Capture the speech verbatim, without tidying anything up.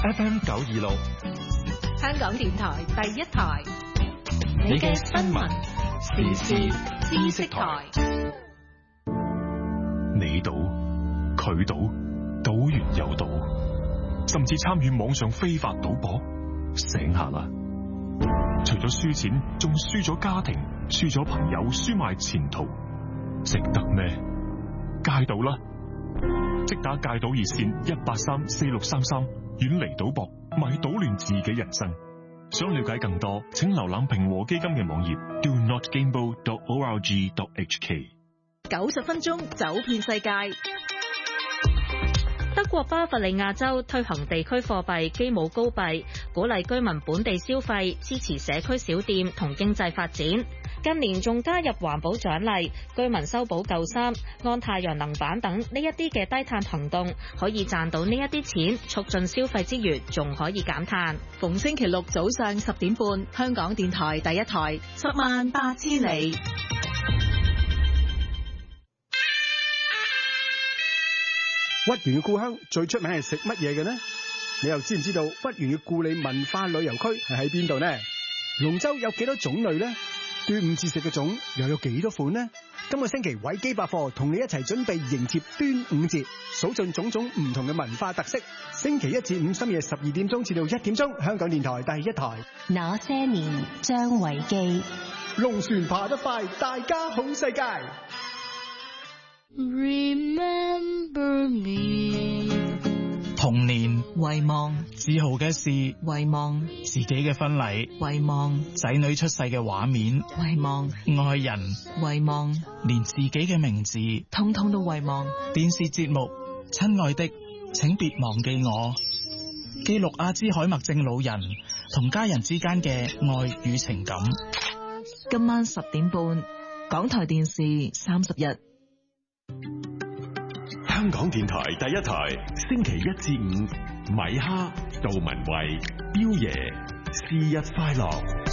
F M 九二六， 香港電台第一台， 你嘅新聞時事知識台。你賭，佢賭，賭完又賭，甚至參與網上非法賭博，醒下啦！除咗輸錢，仲輸咗家庭，輸咗朋友，輸埋前途，值得咩？戒賭啦！即打戒賭熱線一八三四六三三，遠離賭博，咪搗亂自己人生。想了解更多，請瀏覽平和基金嘅網頁 do not gamble dot org dot h k。 九十分鐘走遍世界。 德國巴伐利亞州推行地區貨幣基姆高幣，鼓勵居民本地消費，支持社區小店同經濟發展。近年仲加入環保獎勵，居民修補舊衫、安太陽能板等呢一啲嘅低碳行動，可以賺到呢一啲錢，促進消費之餘，仲可以減碳。 逢星期六早上十點半，香港電台第一台，十萬八千里。 屈原嘅故鄉最出名係食乜嘢嘅呢？你又知唔知道屈原嘅故里文化旅遊區係喺邊度呢？龍舟有幾多種類呢？端午節食嘅粽又有幾多款呢？今個星期維基百科同你一齊準備迎接端午節，數盡種種唔同嘅文化特色。星期一至五深夜十二點鐘至到一點鐘，香港電台第一台。 那些年，張維基。 龍船爬得快，大家好世界。 Remember me。 童年遺忘， 自豪嘅事遺忘， 自己嘅婚禮遺忘， 仔女出世嘅畫面遺忘， 愛人遺忘， 連自己嘅名字通通都遺忘。 電視節目親愛的請別忘記我，記錄阿茲海默症老人同家人之間嘅愛與情感。 今晚十點半，港台電視三十日。 香港電台第一台，星期一至五，米哈、杜文慧、彪爺，是日快樂。